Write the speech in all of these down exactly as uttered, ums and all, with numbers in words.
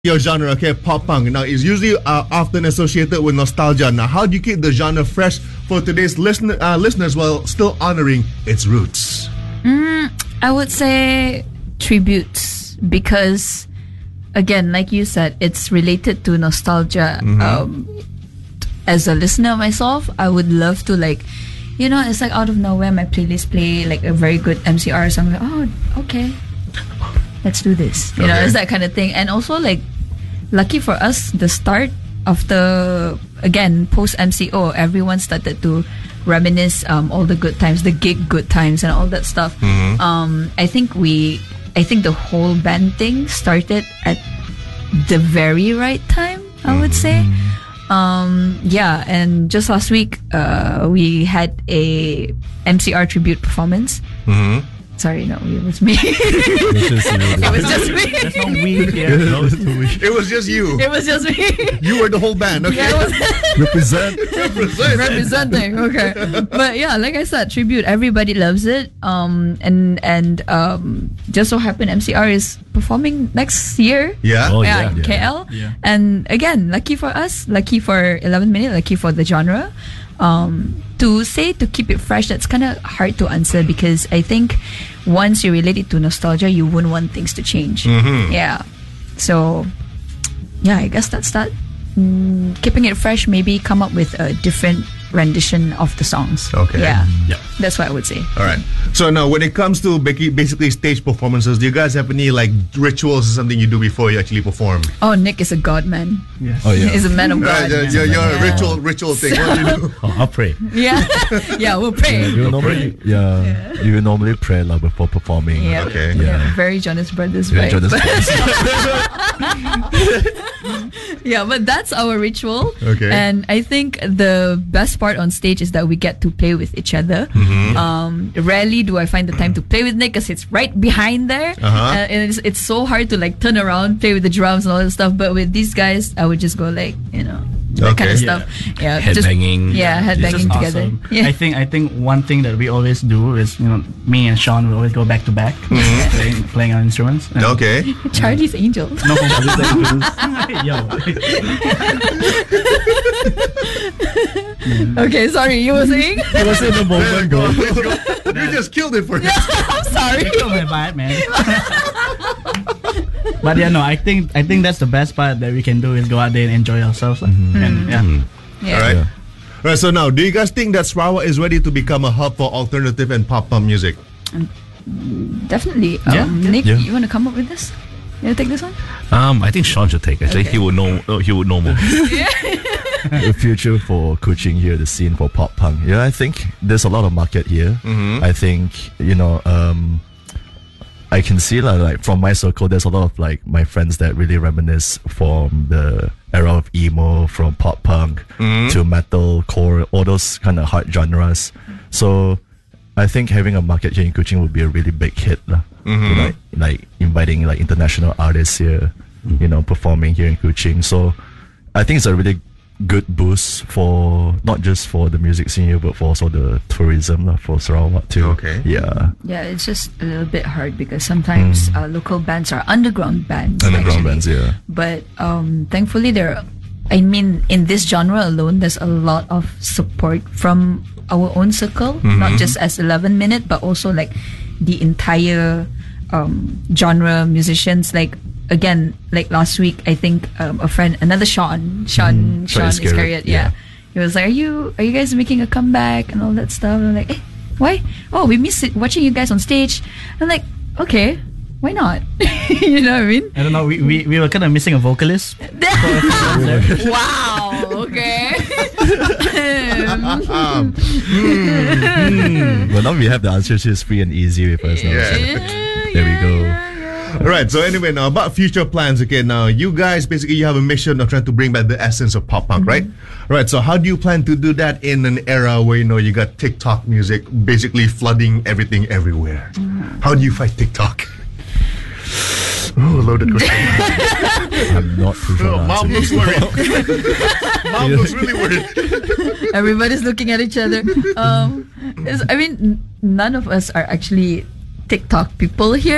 your genre, okay, pop punk. Now, is usually uh, often associated with nostalgia. Now, how do you keep the genre fresh for today's listener, uh, listeners while still honoring its roots? Mm, I would say tributes because, again, like you said, it's related to nostalgia. Mm-hmm. Um, as a listener myself, I would love to like, you know, it's like out of nowhere, my playlist play like a very good M C R song. Like, oh, okay, let's do this. You okay. know, it's that kind of thing. And also like, lucky for us, the start of the, again, post M C O, everyone started to reminisce um, all the good times, the gig good times and all that stuff. Mm-hmm. Um, I think we, I think the whole band thing started at the very right time, I would say. Um, yeah, and just last week, uh, we had a M C R tribute performance. Mm-hmm. Sorry, no, it was me. It was just me. There's no we here. No, it was just you. It was just me. You were the whole band, okay? Yeah, Represent. Represent. Representing, okay. But yeah, like I said, tribute, everybody loves it. Um, and and um, just so happened M C R is performing next year. Yeah. Oh, yeah, yeah, in yeah. K L. Yeah. And again, lucky for us, lucky for eleven minute, lucky for the genre. Um, to say to keep it fresh, that's kind of hard to answer because I think once you relate it to nostalgia, you wouldn't want things to change. Mm-hmm. Yeah. So, yeah, I guess that's that. Mm, keeping it fresh, maybe come up with a different rendition of the songs. Okay. Yeah. Yeah. That's what I would say. All right. So now, when it comes to basically stage performances, do you guys have any like rituals or something you do before you actually perform? Oh, Nick is a god man. Yes. Oh yeah. He's a man of God. Right, your your, your Yeah. ritual ritual thing. What do you do? Oh, I'll pray. Yeah. Yeah, we'll pray. You normally, yeah, Yeah. you normally pray like before performing. Yeah. Okay. Yeah. Yeah. Very Jonas Brothers Yeah, vibes. Jonas Yeah, but that's our ritual. Okay. And I think the best part on stage is that we get to play with each other. Mm-hmm. Um, rarely do I find the time to play with Nick because it's right behind there. Uh-huh. Uh, and it's, it's so hard to like turn around, play with the drums and all that stuff. But with these guys, I would just go like, you know, that kind of Okay. stuff. Yeah, just- Headbanging. Yeah, It's headbanging just together. awesome. Yeah. I think I think one thing that we always do is, you know, me and Sean will always go back to back playing, playing our instruments. And Okay. Charlie's Angels. No, yo. Okay, sorry, you were saying? It was in the moment, go. You just killed it for him. I'm sorry. Feel my bad, man. But yeah, no, I think I think that's the best part that we can do is go out there and enjoy ourselves. Like, and yeah. Yeah. All right. Yeah. All right. So now, do you guys think that Sarawak is ready to become a hub for alternative and pop punk music? Definitely. Yeah. Um, Nick, Yeah. you want to come up with this? You want to take this one? Um, I think Sean should take. Actually, Okay. he would know. Uh, he would know more. The future for Kuching here, the scene for pop punk. Yeah, I think there's a lot of market here. Mm-hmm. I think, you know, um, I can see like, like from my circle, there's a lot of like my friends that really reminisce from the era of emo, from pop punk to metal, core, all those kind of hard genres. So I think having a market here in Kuching would be a really big hit, lah. You know, like inviting like international artists here, you know, performing here in Kuching. So I think it's a really good boost for not just for the music scene here, but for also the tourism lah, for Sarawak too. Okay. Yeah. Yeah, it's just a little bit hard because sometimes uh, local bands are underground bands. Underground actually. bands, yeah. But um, thankfully, there. I mean, in this genre alone, there's a lot of support from our own circle, not just as eleven minute, but also like the entire um, genre musicians. Like again, like last week, I think um, a friend, another Sean, Sean, Mm, Sean Sean Iscariot, Iscariot, yeah. yeah. He was like, "Are you, are you guys making a comeback and all that stuff?" And I'm like, "Eh, why? Oh, we miss it, watching you guys on stage." I'm like, "Okay, why not?" You know what I mean? I don't know. We, we, we were kind of missing a vocalist. Wow. Okay. Um, Well, now we have the answers here. It's free and easy with us now. Yeah. There we go. All right. So anyway, now about future plans. Okay. Now you guys basically you have a mission of trying to bring back the essence of pop punk, right? All right. So how do you plan to do that in an era where you know you got TikTok music basically flooding everything everywhere? How do you fight TikTok? Oh, loaded question. I'm not too sure. Oh, the mom answer. looks worried. Mom looks really worried. Everybody's looking at each other. Um, it's- I mean, n- none of us are actually TikTok people here,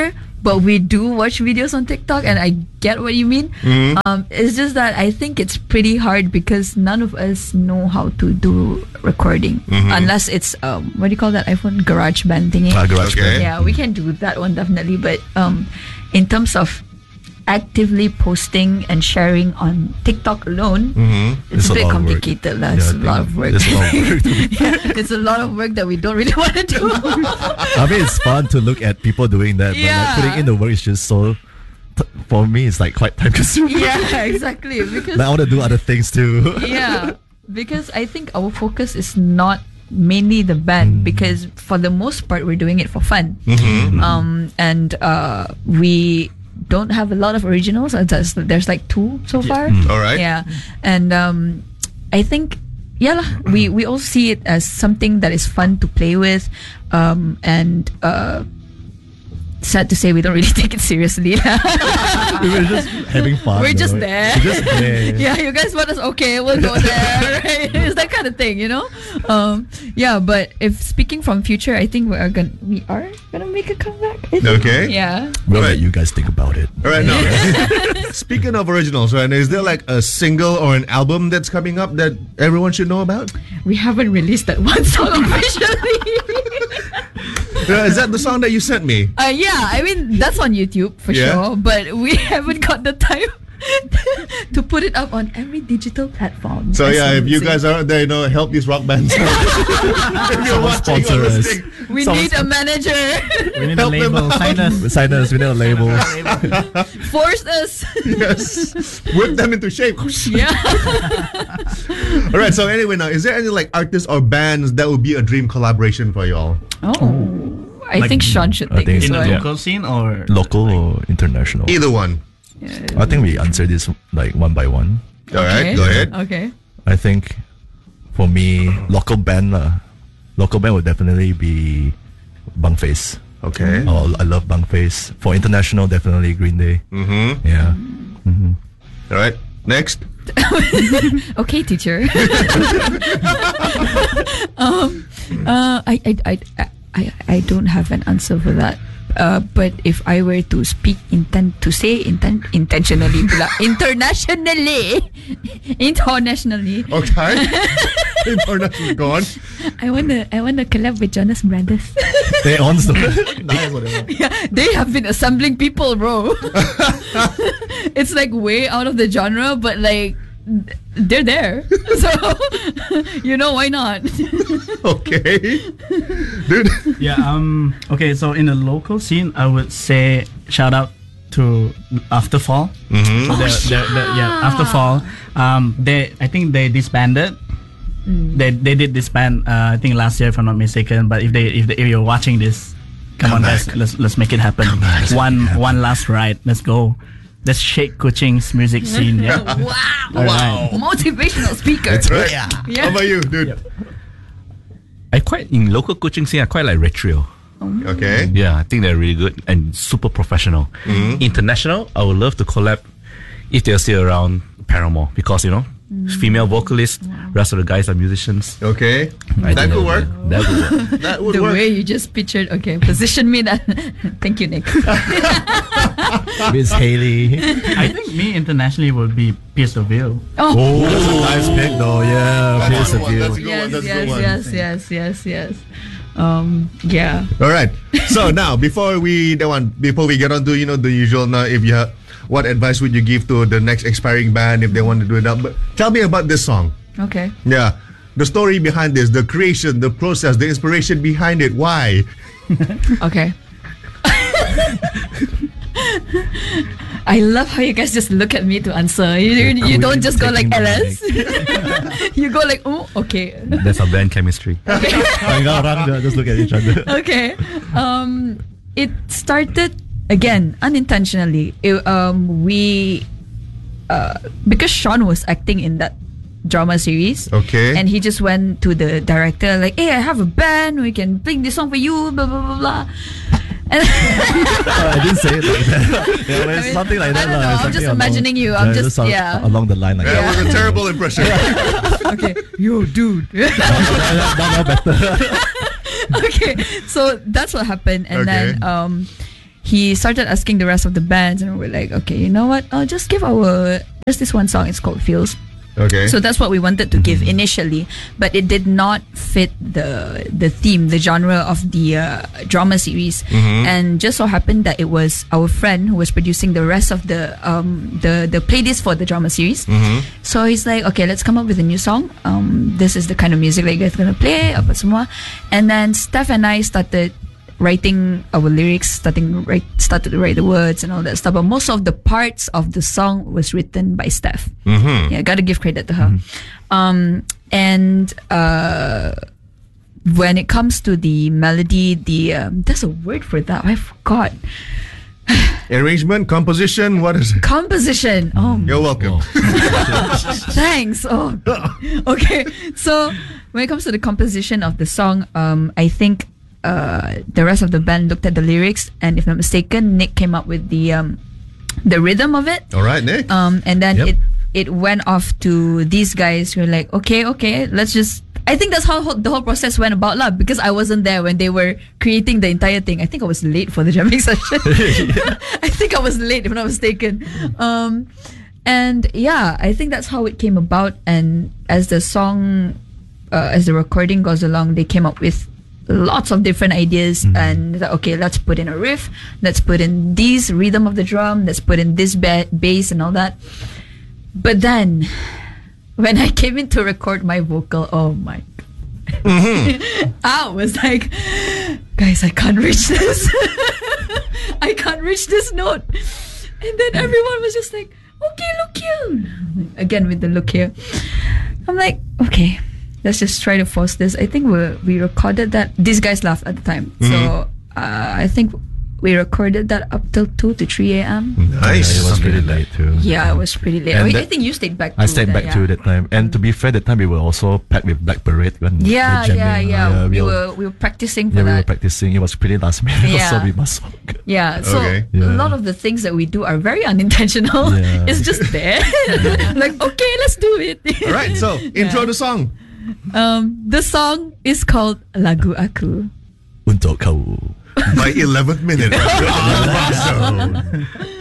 but we do watch videos on TikTok, and I get what you mean. Mm-hmm. Um, it's just that I think it's pretty hard because none of us know how to do recording Mm-hmm. unless it's um, what do you call that iPhone GarageBand thingy? Ah, garage Okay. band. Yeah, we can do that one definitely, but um, in terms of actively posting and sharing on TikTok alone, it's, It's a a bit lot of work. complicated. lah. It's Yeah, a I lot think of work. It's a lot of work. Yeah, it's a lot of work that we don't really want to do. I mean, it's fun to look at people doing that, but Yeah. like putting in the work is just so. T- for me, it's like quite time consuming. Yeah, exactly. Because Like I want to do other things too. yeah, because I think our focus is not mainly the band because for the most part we're doing it for fun. Um, and uh, we don't have a lot of originals. Uh, There's, there's like two so far. All right. Yeah, and um, I think yeah, lah, we we all see it as something that is fun to play with, um, and uh, sad to say we don't really take it seriously. We were just having fun. We're just though. there. We're just there. Yeah, you guys want us okay, we'll go there. Right? It's that kind of thing, you know. Um, yeah, but if speaking from future, I think we are gonna we are gonna make a comeback. I think. Okay. Yeah. We'll Right. let you guys think about it. All right, now, speaking of originals, right, is there like a single or an album that's coming up that everyone should know about? We haven't released that one song officially. Uh, is that the song that you sent me? Uh, yeah, I mean that's on YouTube for Yeah. sure, but we haven't got the time to put it up on every digital platform. So As yeah, if you say. guys are out there, you know, help these rock bands. If you're Someone watching or sponsor us. listening, we Someone need a manager. We need a Help them label. out. Sign us. Sign us, we need a label. Force us. yes, whip them into shape. Yeah. All right. So anyway, now, is there any like artists or bands that would be a dream collaboration for y'all? Oh, I Like- think Sean should I take think this In the one. local scene or Local or international? Either one. I think we answer this like one by one. All right, Okay. go ahead. Okay. I think for me, local band lah. Local band would definitely be Bangface. Okay. Oh, I love Bangface. For international, definitely Green Day. Mm-hmm. Yeah. All right. Next. Okay, teacher. um, uh, I, I, I, I, I don't have an answer for that. Uh, but if I were to speak intent to say intent intentionally, pula, internationally, internationally, Okay. International. Go on. I wanna, I wanna collab with Jonas Brothers. They on the nice whatever. Yeah, they have been assembling people, bro. It's like way out of the genre, but like they're there. So you know why not? Okay. Dude. yeah. Um. Okay. So in the local scene, I would say shout out to Afterfall. Mm-hmm. So they're, they're, they're, yeah, Afterfall. Um. They. I think they disbanded. They they did disband. Uh, I think last year, if I'm not mistaken. But if they if, they, if you're watching this, come, Come on, back. let's, let's let's make it happen. One one last ride. Let's go. Let's shake Kuching's music scene. Yeah. Wow. Alright. Motivational speaker. Right. Yeah. How about you, dude? I quite in local coaching scene. I quite like Retrio. Okay. Yeah, I think they're really good and super professional. International, I would love to collab if they're still around Paramore because you know female vocalists, rest of the guys are musicians. Okay. I That think could work. That would work. That would The work. way you just pictured, okay, position me that. Thank you, Nick. Miss Haley. I think me internationally would be Pierce the Veil. Oh, Oh, that's a nice pick though. Yeah, That's Pierce a the good one, that's a Veil. good one, yes, that's a good yes, one. yes, yes, yes, yes. Um, yeah. All right. So now, before we that one, before we get on to you know the usual, now if you have, what advice would you give to the next expiring band if they want to do it up? But tell me about this song. Okay. Yeah, the story behind this, the creation, the process, the inspiration behind it. Why? Okay. I love how you guys just look at me to answer. You, you, you don't just go like Taking the Alice. You go like, oh, okay. That's our band chemistry. Orang just look at each other. Okay. Um, it started again unintentionally. It, um, we uh, because Sean was acting in that drama series. Okay. And he just went to the director like, "Hey, I have a band. We can play this song for you." Blah blah blah blah. And I didn't say it like that. Yeah, but it's I mean, something like I that. don't lah. know, It's I'm just something imagining along- you. I'm it just- sounds yeah. along the line like That that. was a terrible impression. okay, yo, dude. Now- now better. Okay, so that's what happened, and Okay. then um, he started asking the rest of the bands, and we're like, okay, you know what? I'll just give our just this one song. It's called Feels. Okay. So that's what we wanted to give initially, but it did not fit the the theme, the genre of the uh, drama series. And just so happened that it was our friend who was producing the rest of the um the the playlist for the drama series. So he's like, okay, let's come up with a new song. Um, this is the kind of music that you guys gonna play, apa semua. And then Steph and I started writing our lyrics, starting write, started to write the words and all that stuff. But most of the parts of the song was written by Steph. Mm-hmm. Yeah, gotta give credit to her. Mm-hmm. Um, and uh, when it comes to the melody, the um, there's a word for that. I forgot. Arrangement, composition, what is it? Composition. Oh, You're welcome. thanks. Oh, okay. So when it comes to the composition of the song, um, I think. Uh, the rest of the band looked at the lyrics, and if I'm not mistaken, Nick came up with the um, the rhythm of it. All right, Nick. Um, and then Yep. it it went off to these guys who were like, okay, okay, let's just. I think that's how ho- the whole process went about, lah. Because I wasn't there when they were creating the entire thing. I think I was late for the jamming session. I think I was late, if I'm not mistaken. Um, and yeah, I think that's how it came about. And as the song, uh, as the recording goes along, they came up with lots of different ideas, mm-hmm. and like, okay, let's put in a riff, let's put in this rhythm of the drum, let's put in this ba- bass and all that. But then when I came in to record my vocal, oh my mm-hmm. I was like, guys, I can't reach this. I can't reach this note. And then everyone was just like, okay, look here. Again with the look here. I'm like, okay, let's just try to force this. I think we we recorded that. These guys laughed at the time, mm-hmm. so uh, I think we recorded that up till two to three a.m. Nice. Yeah, it was pretty late too. Yeah, it was pretty late. I, And mean, that- I think you stayed back. I too, stayed that, back yeah. too that time. And to be fair, that time we were also packed with Black Parade. When Yeah, we were yeah, jamming. yeah. we all- were we were practicing for yeah, we were that. practicing. It was pretty last minute, Yeah. so we must. Yeah, so Okay. a Yeah. lot of the things that we do are very unintentional. Yeah. It's just there. Like, okay, let's do it. All right, so intro Yeah. the song. Um, the song is called Lagu Aku. Untuk kau. By eleventh minute. Right? Awesome.